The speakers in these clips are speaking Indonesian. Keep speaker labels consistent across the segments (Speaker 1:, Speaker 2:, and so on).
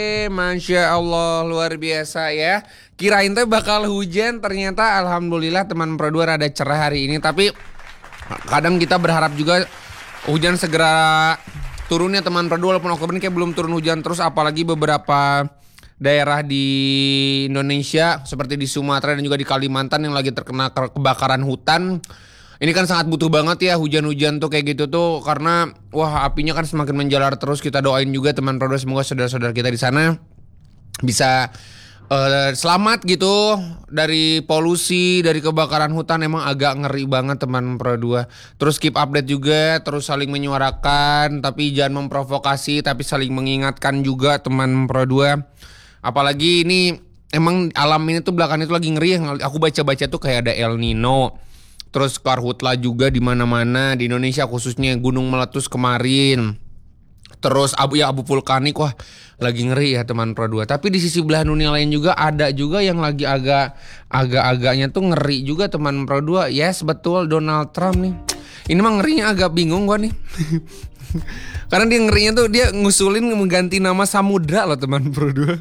Speaker 1: Masya Allah luar biasa ya. Kirain teh bakal hujan, ternyata alhamdulillah teman Pro 2 rada cerah hari ini. Tapi kadang kita berharap juga hujan segera turunnya teman Pro 2, walaupun Oktober ini kayak belum turun hujan terus, apalagi beberapa daerah di Indonesia seperti di Sumatera dan juga di Kalimantan yang lagi terkena kebakaran hutan. Ini kan sangat butuh banget ya hujan-hujan tuh kayak gitu tuh, karena wah apinya kan semakin menjalar terus. Kita doain juga teman Pro 2 semoga saudara-saudara kita di sana bisa selamat gitu dari polusi, dari kebakaran hutan. Emang agak ngeri banget teman Pro 2. Terus keep update juga, terus saling menyuarakan, tapi jangan memprovokasi, tapi saling mengingatkan juga teman Pro 2. Apalagi ini emang alam ini tuh belakangan itu lagi ngeri ya. Aku baca-baca tuh kayak ada El Nino. Terus karhutla juga di mana-mana di Indonesia, khususnya gunung meletus kemarin. Terus abu vulkanik, wah lagi ngeri ya teman Pro 2. Tapi di sisi belahan dunia lain juga ada juga yang lagi agak-agaknya tuh ngeri juga teman Pro 2. Yes, betul, Donald Trump nih. Ini mah ngerinya agak bingung gua nih. Karena dia ngerinya tuh dia ngusulin mengganti nama samudra loh teman Pro 2.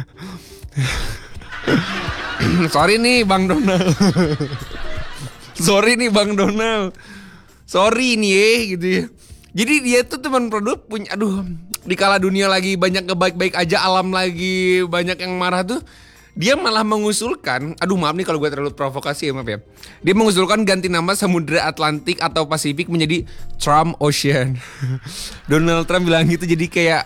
Speaker 1: Sorry nih Bang Donald. Sorry nih Bang Donald. Sorry nih gitu ya. Jadi dia tuh teman Pro 2 punya, di kala dunia lagi banyak kebaik-baik aja, alam lagi banyak yang marah tuh, dia malah mengusulkan, maaf nih kalau gue terlalu provokasi ya, maaf ya. Dia mengusulkan ganti nama Samudra Atlantik atau Pasifik menjadi Trump Ocean. Donald Trump bilang gitu, jadi kayak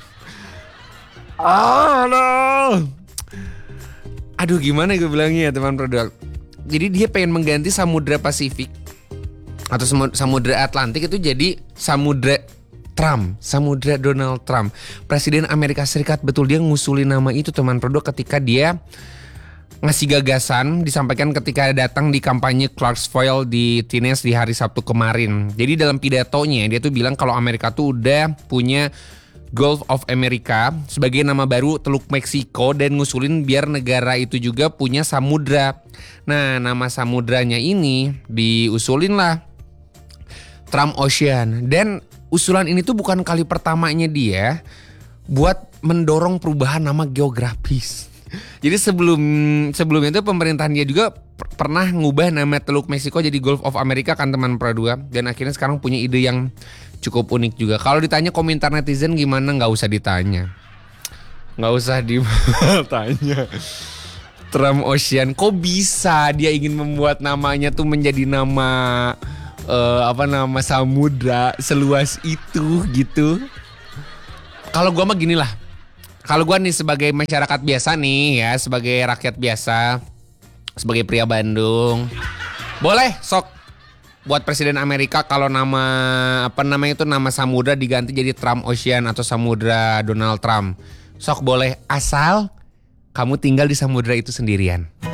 Speaker 1: gimana gue bilangnya ya teman Pro 2. Jadi dia pengen mengganti Samudra Pasifik atau Samudra Atlantik itu jadi Samudra Trump, Samudra Donald Trump, Presiden Amerika Serikat. Betul, dia ngusulin nama itu teman Pro 2 ketika dia ngasih gagasan, disampaikan ketika datang di kampanye Clarksville di Tennessee di hari Sabtu kemarin. Jadi dalam pidatonya dia tuh bilang kalau Amerika tuh udah punya Gulf of America sebagai nama baru Teluk Meksiko, dan ngusulin biar negara itu juga punya samudra. Nah, nama samudranya ini diusulin lah Trump Ocean. Dan usulan ini tuh bukan kali pertamanya dia buat mendorong perubahan nama geografis. Jadi sebelumnya itu pemerintahan dia juga pernah ngubah nama Teluk Meksiko jadi Gulf of America kan teman Pro 2. Dan akhirnya sekarang punya ide yang cukup unik juga. Kalau ditanya komentar netizen gimana, nggak usah ditanya. Nggak usah ditanya. Trump Ocean, kok bisa dia ingin membuat namanya tuh menjadi nama nama samudra seluas itu gitu. Kalau gua mah gini lah. Kalau gua nih sebagai masyarakat biasa nih ya, sebagai rakyat biasa, sebagai pria Bandung, boleh sok buat Presiden Amerika kalau nama nama samudra diganti jadi Trump Ocean atau Samudra Donald Trump. Sok boleh, asal kamu tinggal di samudra itu sendirian.